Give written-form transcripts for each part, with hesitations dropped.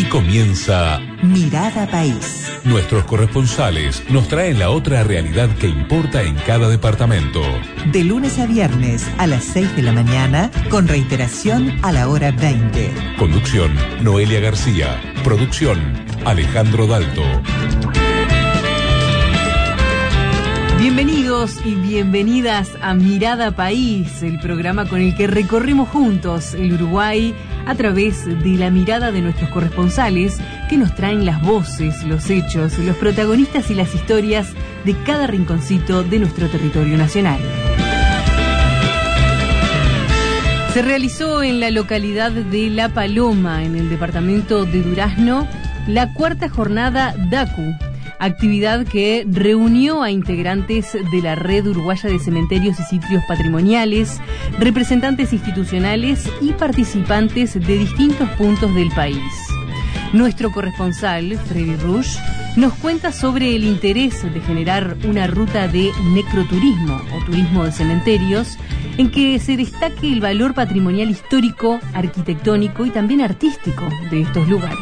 comienza Mirada País. Nuestros corresponsales nos traen la otra realidad que importa en cada departamento. De lunes a viernes a las 6 de la mañana, con reiteración a la hora 20. Conducción, Noelia García. Producción, Alejandro Dalto. Bienvenidos y bienvenidas a Mirada País, el programa con el que recorremos juntos el Uruguay a través de la mirada de nuestros corresponsales que nos traen las voces, los hechos, los protagonistas y las historias de cada rinconcito de nuestro territorio nacional. Se realizó en la localidad de La Paloma, en el departamento de Durazno, la cuarta jornada DACU, actividad que reunió a integrantes de la Red Uruguaya de Cementerios y Sitios Patrimoniales, representantes institucionales y participantes de distintos puntos del país. Nuestro corresponsal, Freddy Rush, nos cuenta sobre el interés de generar una ruta de necroturismo o turismo de cementerios en que se destaque el valor patrimonial histórico, arquitectónico y también artístico de estos lugares.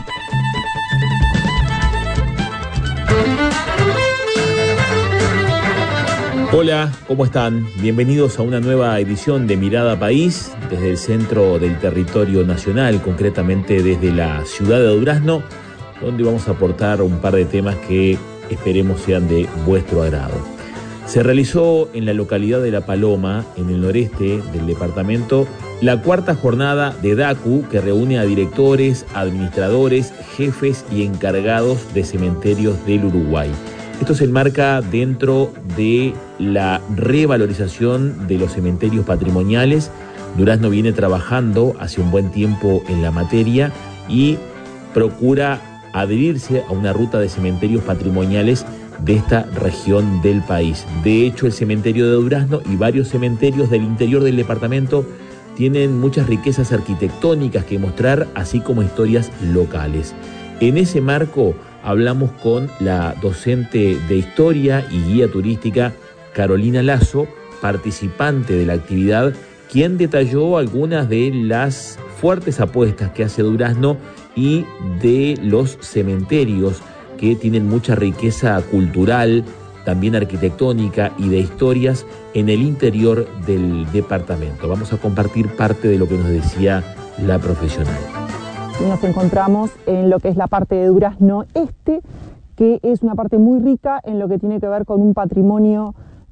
Hola, ¿cómo están? Bienvenidos a una nueva edición de Mirada País desde el centro del territorio nacional, concretamente desde la ciudad de Durazno, donde vamos a aportar un par de temas que esperemos sean de vuestro agrado. Se realizó en la localidad de La Paloma, en el noreste del departamento, la cuarta jornada de DACU que reúne a directores, administradores, jefes y encargados de cementerios del Uruguay. Esto se enmarca dentro de la revalorización de los cementerios patrimoniales. Durazno viene trabajando hace un buen tiempo en la materia y procura adherirse a una ruta de cementerios patrimoniales de esta región del país. De hecho, el cementerio de Durazno y varios cementerios del interior del departamento tienen muchas riquezas arquitectónicas que mostrar, así como historias locales. En ese marco hablamos con la docente de Historia y Guía Turística Carolina Lazo, participante de la actividad, quien detalló algunas de las fuertes apuestas que hace Durazno y de los cementerios que tienen mucha riqueza cultural, también arquitectónica y de historias en el interior del departamento. Vamos a compartir parte de lo que nos decía la profesional. Nos encontramos en lo que es la parte de Durazno Este, que es una parte muy rica en lo que tiene que ver con un patrimonio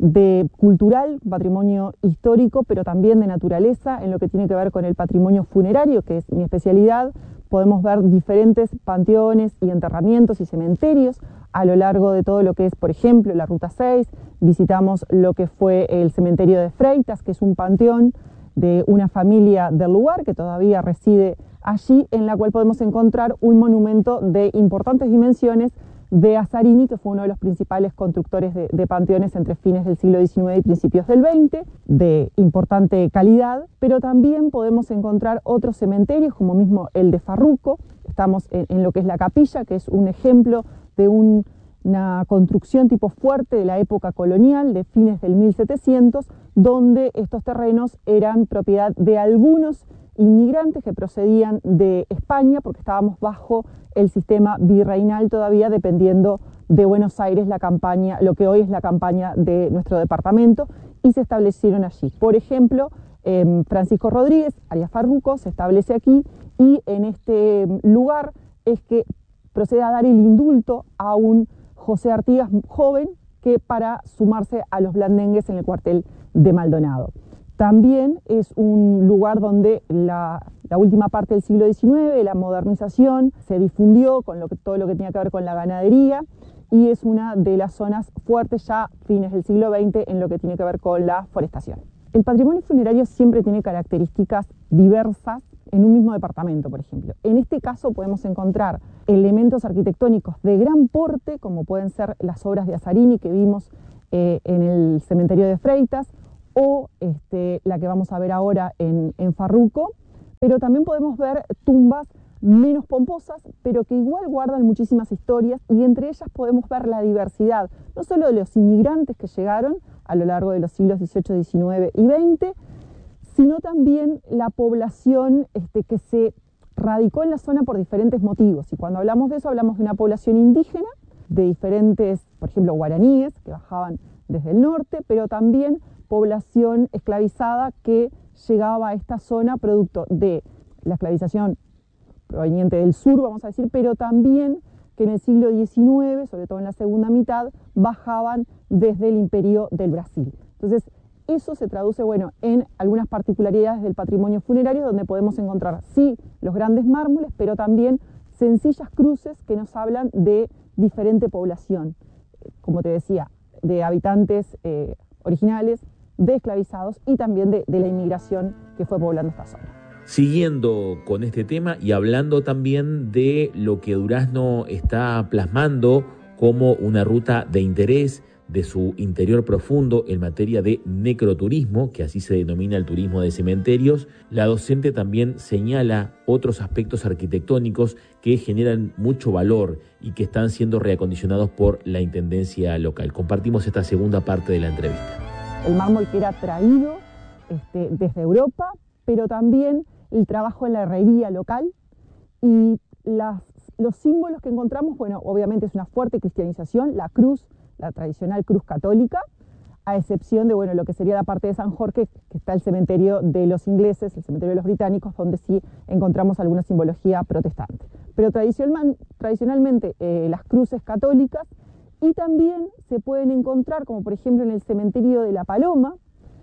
cultural, patrimonio histórico, pero también de naturaleza, en lo que tiene que ver con el patrimonio funerario, que es mi especialidad. Podemos ver diferentes panteones y enterramientos y cementerios a lo largo de todo lo que es, por ejemplo, la Ruta 6. Visitamos lo que fue el cementerio de Freitas, que es un panteón de una familia del lugar que todavía reside allí, en la cual podemos encontrar un monumento de importantes dimensiones de Azzarini, que fue uno de los principales constructores de panteones entre fines del siglo XIX y principios del XX, de importante calidad, pero también podemos encontrar otros cementerios, como mismo el de Farruco. Estamos en lo que es la capilla, que es un ejemplo de una construcción tipo fuerte de la época colonial, de fines del 1700, donde estos terrenos eran propiedad de algunos inmigrantes que procedían de España, porque estábamos bajo el sistema virreinal todavía, dependiendo de Buenos Aires la campaña, lo que hoy es la campaña de nuestro departamento, y se establecieron allí. Por ejemplo, Francisco Rodríguez, alias Farruco, se establece aquí, y en este lugar es que procede a dar el indulto a un José Artigas joven que para sumarse a los blandengues en el cuartel de Maldonado. También es un lugar donde la última parte del siglo XIX, la modernización, se difundió con todo lo que tenía que ver con la ganadería, y es una de las zonas fuertes ya fines del siglo XX en lo que tiene que ver con la forestación. El patrimonio funerario siempre tiene características diversas en un mismo departamento, por ejemplo. En este caso podemos encontrar elementos arquitectónicos de gran porte, como pueden ser las obras de Azzarini que vimos en el cementerio de Freitas, o la que vamos a ver ahora en Farruco, pero también podemos ver tumbas menos pomposas, pero que igual guardan muchísimas historias, y entre ellas podemos ver la diversidad, no solo de los inmigrantes que llegaron a lo largo de los siglos XVIII, XIX y XX, sino también la población que se radicó en la zona por diferentes motivos. Y cuando hablamos de eso, hablamos de una población indígena, de diferentes, por ejemplo, guaraníes, que bajaban desde el norte, pero también población esclavizada que llegaba a esta zona producto de la esclavización proveniente del sur, vamos a decir, pero también que en el siglo XIX, sobre todo en la segunda mitad, bajaban desde el Imperio del Brasil. Entonces, eso se traduce, en algunas particularidades del patrimonio funerario, donde podemos encontrar, sí, los grandes mármoles, pero también sencillas cruces que nos hablan de diferente población, como te decía, de habitantes originales, de esclavizados y también de la inmigración que fue poblando esta zona. Siguiendo con este tema y hablando también de lo que Durazno está plasmando como una ruta de interés de su interior profundo en materia de necroturismo, que así se denomina el turismo de cementerios, la docente también señala otros aspectos arquitectónicos que generan mucho valor y que están siendo reacondicionados por la intendencia local. Compartimos esta segunda parte de la entrevista. El mármol que era traído desde Europa, pero también el trabajo en la herrería local y los símbolos que encontramos, obviamente es una fuerte cristianización, la cruz, la tradicional cruz católica, a excepción de lo que sería la parte de San Jorge, que está el cementerio de los ingleses, el cementerio de los británicos, donde sí encontramos alguna simbología protestante. Pero tradicionalmente las cruces católicas, y también se pueden encontrar, como por ejemplo en el cementerio de La Paloma,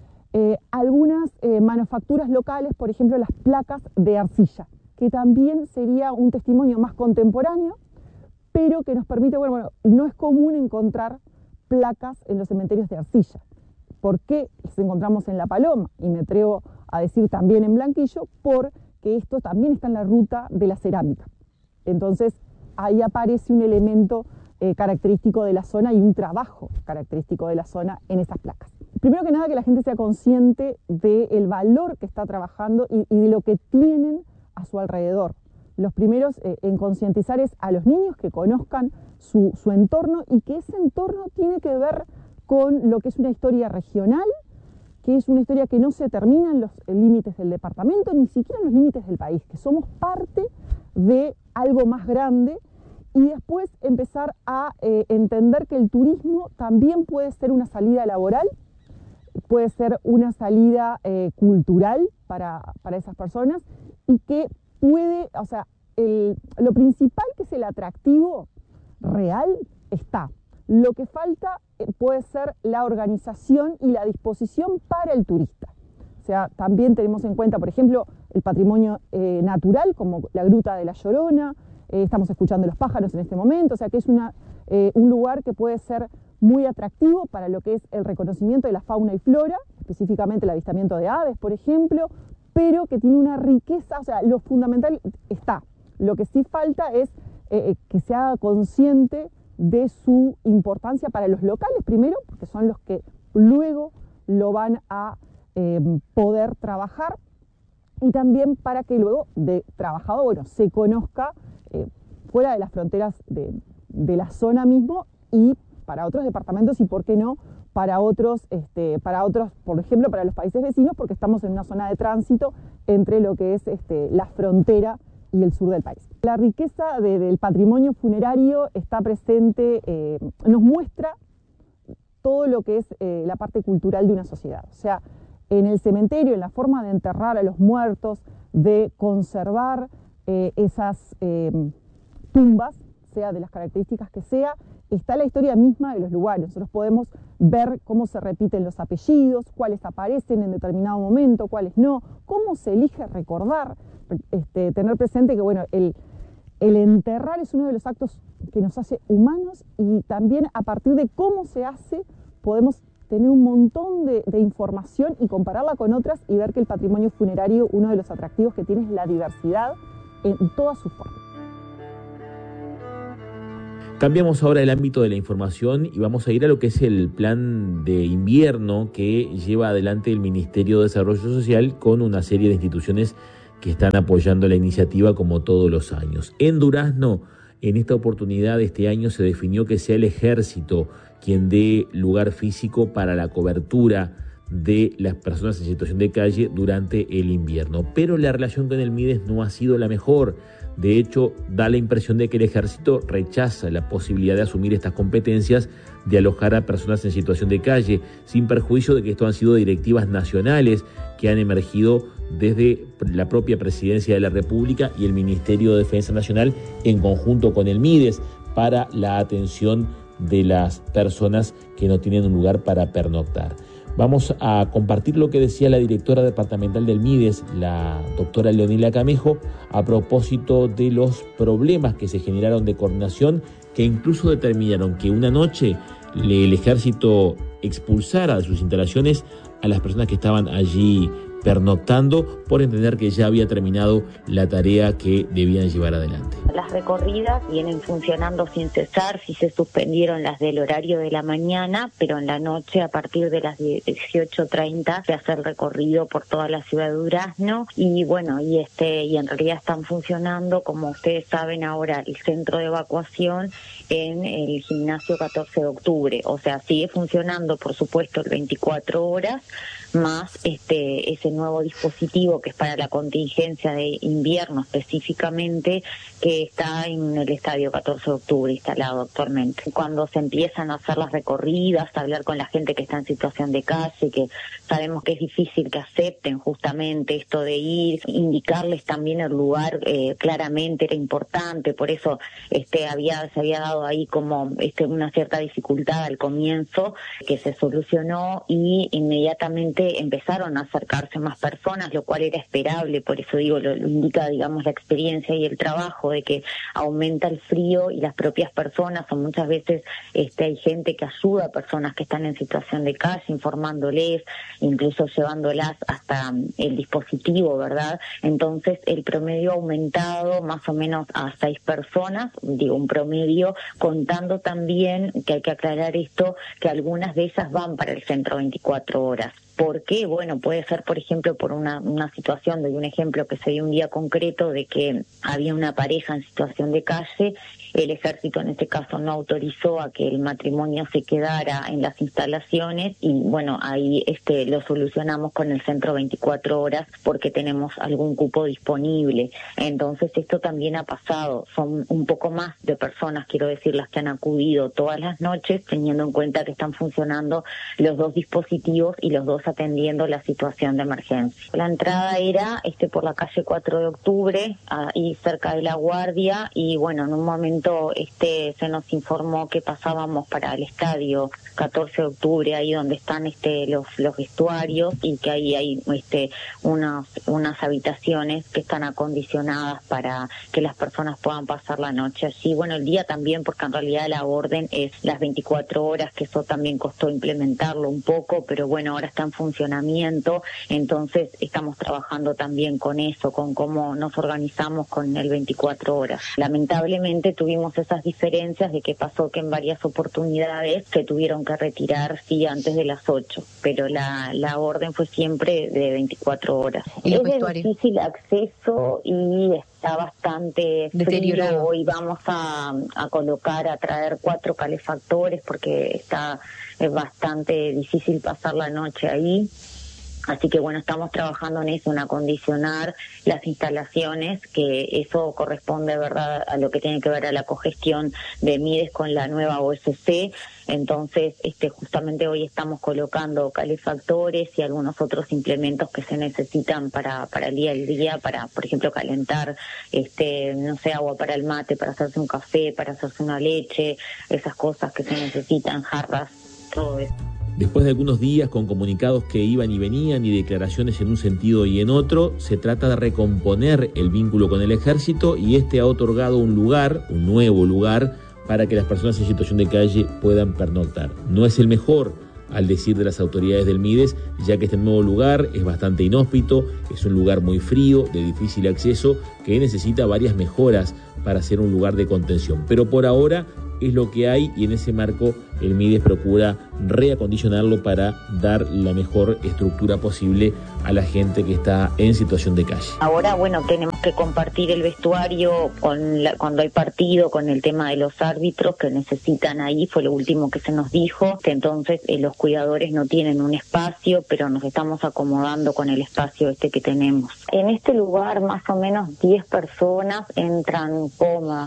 algunas manufacturas locales, por ejemplo las placas de arcilla, que también sería un testimonio más contemporáneo, pero que nos permite, no es común encontrar placas en los cementerios de arcilla. ¿Por qué las encontramos en La Paloma? Y me atrevo a decir también en Blanquillo, porque esto también está en la ruta de la cerámica. Entonces, ahí aparece un elemento característico de la zona y un trabajo característico de la zona en esas placas. Primero que nada, que la gente sea consciente del valor que está trabajando y de lo que tienen a su alrededor. Los primeros en concientizar es a los niños que conozcan su entorno y que ese entorno tiene que ver con lo que es una historia regional, que es una historia que no se termina en los límites del departamento, ni siquiera en los límites del país, que somos parte de algo más grande, y después empezar a entender que el turismo también puede ser una salida laboral, puede ser una salida cultural para esas personas, y que puede, lo principal, que es el atractivo real, está. Lo que falta puede ser la organización y la disposición para el turista. O sea, también tenemos en cuenta, por ejemplo, el patrimonio natural, como la Gruta de la Llorona, estamos escuchando los pájaros en este momento, o sea que es un lugar que puede ser muy atractivo para lo que es el reconocimiento de la fauna y flora, específicamente el avistamiento de aves, por ejemplo, pero que tiene una riqueza, lo fundamental está. Lo que sí falta es que se haga consciente de su importancia para los locales primero, porque son los que luego lo van a poder trabajar, y también para que luego de trabajado, se conozca fuera de las fronteras de la zona mismo y para otros departamentos, y por qué no para otros, por ejemplo, para los países vecinos, porque estamos en una zona de tránsito entre lo que es la frontera y el sur del país. La riqueza del patrimonio funerario está presente, nos muestra todo lo que es la parte cultural de una sociedad. O sea, en el cementerio, en la forma de enterrar a los muertos, de conservar esas tumbas, sea de las características que sea, está la historia misma de los lugares. Nosotros podemos ver cómo se repiten los apellidos, cuáles aparecen en determinado momento, cuáles no, cómo se elige recordar, tener presente que el enterrar es uno de los actos que nos hace humanos, y también a partir de cómo se hace podemos tener un montón de información y compararla con otras y ver que el patrimonio funerario, uno de los atractivos que tiene es la diversidad en todas sus formas. Cambiamos ahora el ámbito de la información y vamos a ir a lo que es el plan de invierno que lleva adelante el Ministerio de Desarrollo Social con una serie de instituciones que están apoyando la iniciativa como todos los años. En Durazno, en esta oportunidad de este año se definió que sea el Ejército quien dé lugar físico para la cobertura de las personas en situación de calle durante el invierno. Pero la relación con el MIDES no ha sido la mejor. De hecho, da la impresión de que el ejército rechaza la posibilidad de asumir estas competencias de alojar a personas en situación de calle, sin perjuicio de que esto han sido directivas nacionales que han emergido desde la propia Presidencia de la República y el Ministerio de Defensa Nacional en conjunto con el MIDES para la atención de las personas que no tienen un lugar para pernoctar. Vamos a compartir lo que decía la directora departamental del MIDES, la doctora Leonila Camejo, a propósito de los problemas que se generaron de coordinación, que incluso determinaron que una noche el ejército expulsara de sus instalaciones a las personas que estaban allí pernoctando por entender que ya había terminado la tarea que debían llevar adelante. Las recorridas vienen funcionando sin cesar, sí se suspendieron las del horario de la mañana, pero en la noche a partir de las 18:30 se hace el recorrido por toda la ciudad de Durazno y bueno, y en realidad están funcionando, como ustedes saben ahora, el centro de evacuación en el gimnasio 14 de octubre, o sea, sigue funcionando por supuesto el 24 horas, más ese nuevo dispositivo que es para la contingencia de invierno específicamente, que está en el estadio 14 de octubre instalado actualmente. Cuando se empiezan a hacer las recorridas, a hablar con la gente que está en situación de calle, que sabemos que es difícil que acepten justamente esto de ir, indicarles también el lugar claramente era importante, por eso se había dado ahí como una cierta dificultad al comienzo, que se solucionó y inmediatamente empezaron a acercarse más personas, lo cual era esperable, por eso digo, lo indica, digamos, la experiencia y el trabajo de que aumenta el frío y las propias personas, o muchas veces hay gente que ayuda a personas que están en situación de calle, informándoles, incluso llevándolas hasta el dispositivo, ¿verdad? Entonces el promedio ha aumentado más o menos a 6 personas, digo un promedio, contando también, que hay que aclarar esto, que algunas de ellas van para el centro 24 horas. ¿Por qué? Bueno, puede ser, por ejemplo, por una situación, doy un ejemplo que se dio un día concreto de que había una pareja en situación de calle, el ejército en este caso no autorizó a que el matrimonio se quedara en las instalaciones y bueno, ahí lo solucionamos con el centro 24 horas porque tenemos algún cupo disponible. Entonces esto también ha pasado, son un poco más de personas, quiero decir, las que han acudido todas las noches, teniendo en cuenta que están funcionando los dos dispositivos y los dos atendiendo la situación de emergencia. La entrada era por la calle 4 de octubre, ahí cerca de La Guardia, y bueno, en un momento se nos informó que pasábamos para el estadio 14 de octubre, ahí donde están los vestuarios, y que ahí hay unas habitaciones que están acondicionadas para que las personas puedan pasar la noche allí. Bueno, el día también, porque en realidad la orden es las 24 horas, que eso también costó implementarlo un poco, pero bueno, ahora está en funcionamiento, entonces estamos trabajando también con eso, con cómo nos organizamos con el 24 horas. Lamentablemente tuvimos esas diferencias de que pasó que en varias oportunidades se tuvieron que retirar, sí, antes de las 8, pero la orden fue siempre de 24 horas. Es de difícil acceso y está bastante deteriorado. Hoy vamos a traer 4 calefactores porque es bastante difícil pasar la noche ahí. Así que bueno, estamos trabajando en eso, en acondicionar las instalaciones, que eso corresponde, ¿verdad?, a lo que tiene que ver a la cogestión de MIDES con la nueva OSC. Entonces, justamente hoy estamos colocando calefactores y algunos otros implementos que se necesitan para el día al día, para, por ejemplo, calentar, agua para el mate, para hacerse un café, para hacerse una leche, esas cosas que se necesitan, jarras, todo eso. Después de algunos días con comunicados que iban y venían y declaraciones en un sentido y en otro, se trata de recomponer el vínculo con el ejército y ha otorgado un nuevo lugar, para que las personas en situación de calle puedan pernoctar. No es el mejor, al decir de las autoridades del MIDES, ya que este nuevo lugar es bastante inhóspito, es un lugar muy frío, de difícil acceso, que necesita varias mejoras para ser un lugar de contención. Pero por ahora es lo que hay y en ese marco el MIDES procura reacondicionarlo para dar la mejor estructura posible a la gente que está en situación de calle. Ahora, bueno, tenemos que compartir el vestuario cuando hay partido, con el tema de los árbitros que necesitan ahí, fue lo último que se nos dijo, que entonces los cuidadores no tienen un espacio, pero nos estamos acomodando con el espacio que tenemos. En este lugar más o menos 10 personas entran cómodas,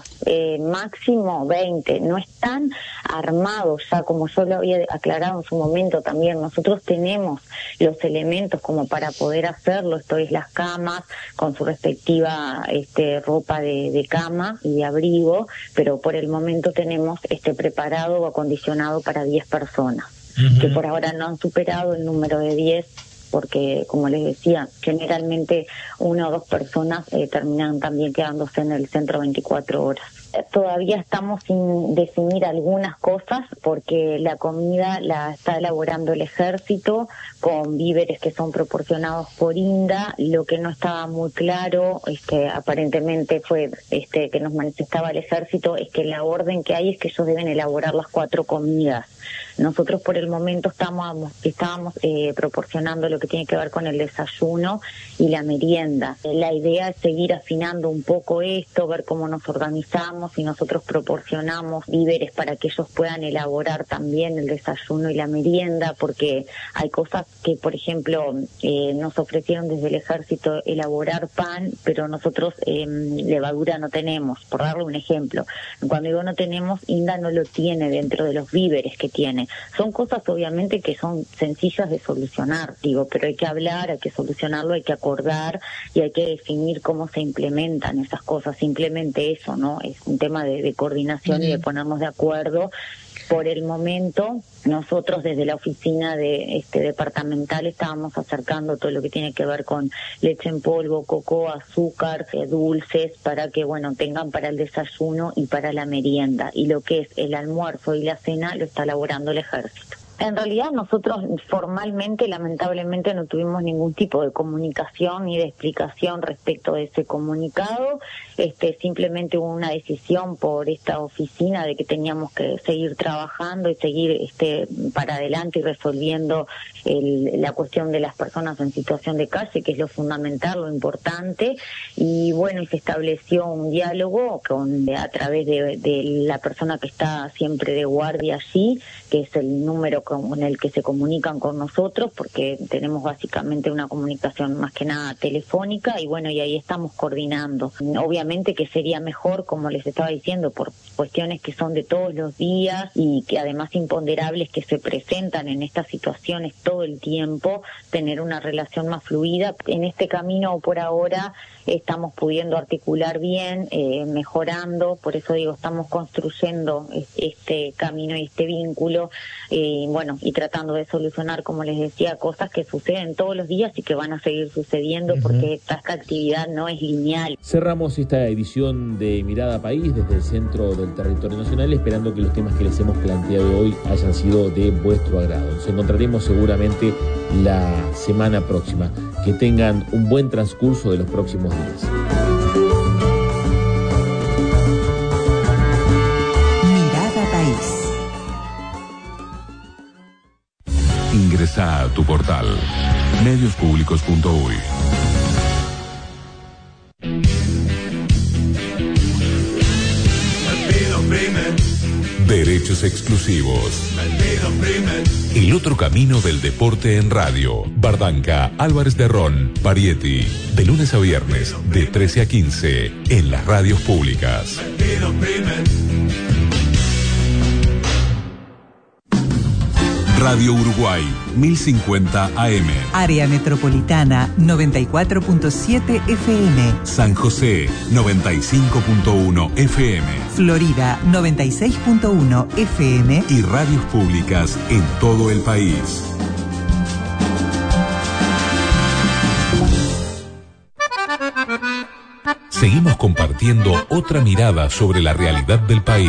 máximo 20, no están armados ya, como yo lo había aclarado en su momento también, nosotros tenemos los elementos como para poder hacerlo, esto es las camas con su respectiva ropa de cama y de abrigo, pero por el momento tenemos preparado o acondicionado para 10 personas, que por ahora no han superado el número de 10, porque, como les decía, generalmente 1 o 2 personas terminan también quedándose en el centro 24 horas. Todavía estamos sin definir algunas cosas porque la comida la está elaborando el ejército con víveres que son proporcionados por INDA. Lo que no estaba muy claro, aparentemente fue que nos manifestaba el ejército, es que la orden que hay es que ellos deben elaborar las 4 comidas. Nosotros por el momento estábamos proporcionando lo que tiene que ver con el desayuno y la merienda. La idea es seguir afinando un poco esto, ver cómo nos organizamos y nosotros proporcionamos víveres para que ellos puedan elaborar también el desayuno y la merienda, porque hay cosas que, por ejemplo, nos ofrecieron desde el ejército elaborar pan, pero nosotros levadura no tenemos, por darle un ejemplo. Cuando digo no tenemos, INDA no lo tiene dentro de los víveres que tiene. Son cosas obviamente que son sencillas de solucionar, pero hay que hablar, hay que solucionarlo, hay que acordar y hay que definir cómo se implementan esas cosas. Simplemente eso, ¿no? Es un tema de coordinación y de ponernos de acuerdo. Por el momento, nosotros desde la oficina departamental estábamos acercando todo lo que tiene que ver con leche en polvo, coco, azúcar, dulces, para que, tengan para el desayuno y para la merienda. Y lo que es el almuerzo y la cena lo está elaborando el ejército. En realidad nosotros formalmente, lamentablemente, no tuvimos ningún tipo de comunicación ni de explicación respecto de ese comunicado. Simplemente hubo una decisión por esta oficina de que teníamos que seguir trabajando y seguir para adelante y resolviendo la cuestión de las personas en situación de calle, que es lo fundamental, lo importante. Y y se estableció un diálogo a través de la persona que está siempre de guardia allí, que es el número con el que se comunican con nosotros, porque tenemos básicamente una comunicación más que nada telefónica, y ahí estamos coordinando. Obviamente que sería mejor, como les estaba diciendo, por cuestiones que son de todos los días y que además imponderables que se presentan en estas situaciones todo el tiempo, tener una relación más fluida. En este camino por ahora estamos pudiendo articular bien, mejorando, por eso digo, estamos construyendo este camino y este vínculo, y tratando de solucionar, como les decía, cosas que suceden todos los días y que van a seguir sucediendo porque esta actividad no es lineal. Cerramos esta edición de Mirada País desde el centro del territorio nacional, esperando que los temas que les hemos planteado hoy hayan sido de vuestro agrado. Nos encontraremos seguramente la semana próxima. Que tengan un buen transcurso de los próximos días. Mirada País. Ingresa a tu portal mediospublicos.uy. Derechos exclusivos. El otro camino del deporte en radio. Bardanca, Álvarez de Ron, Parietti. De lunes a viernes, de 13 a 15, en las radios públicas. Radio Uruguay, 1050 AM. Área Metropolitana, 94.7 FM. San José, 95.1 FM. Florida, 96.1 FM. Y radios públicas en todo el país. Seguimos compartiendo otra mirada sobre la realidad del país.